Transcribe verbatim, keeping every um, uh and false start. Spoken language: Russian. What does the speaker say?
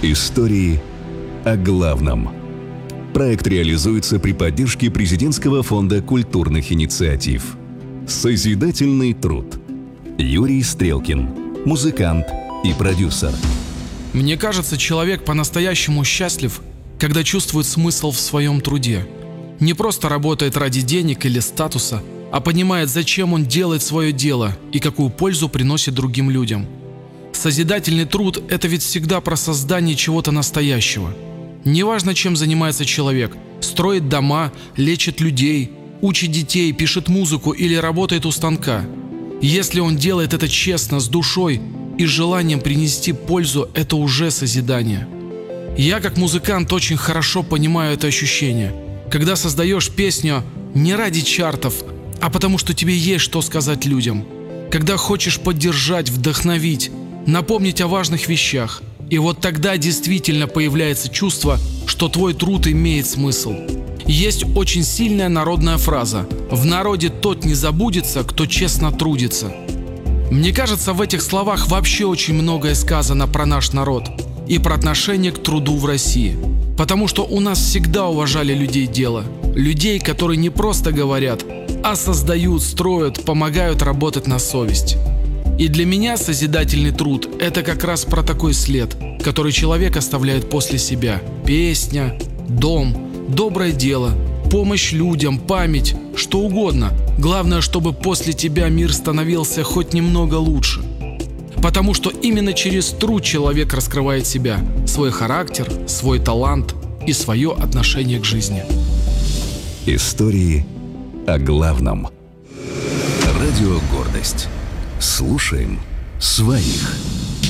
Истории о главном. Проект реализуется при поддержке Президентского фонда культурных инициатив. Созидательный труд. Юрий Стрелкин, музыкант и продюсер. Мне кажется, человек по-настоящему счастлив, когда чувствует смысл в своем труде. Не просто работает ради денег или статуса, а понимает, зачем он делает свое дело и какую пользу приносит другим людям. Созидательный труд – это ведь всегда про создание чего-то настоящего. Неважно, чем занимается человек – строит дома, лечит людей, учит детей, пишет музыку или работает у станка. Если он делает это честно, с душой и желанием принести пользу, это уже созидание. Я, как музыкант, очень хорошо понимаю это ощущение, когда создаешь песню не ради чартов, а потому что тебе есть что сказать людям, когда хочешь поддержать, вдохновить, напомнить о важных вещах. И вот тогда действительно появляется чувство, что твой труд имеет смысл. Есть очень сильная народная фраза: «В народе тот не забудется, кто честно трудится». Мне кажется, в этих словах вообще очень многое сказано про наш народ и про отношение к труду в России. Потому что у нас всегда уважали людей дела, людей, которые не просто говорят, а создают, строят, помогают работать на совесть. И для меня созидательный труд – это как раз про такой след, который человек оставляет после себя. Песня, дом, доброе дело, помощь людям, память, что угодно. Главное, чтобы после тебя мир становился хоть немного лучше. Потому что именно через труд человек раскрывает себя, свой характер, свой талант и свое отношение к жизни. Истории о главном. Радио «Гордость». Слушаем своих.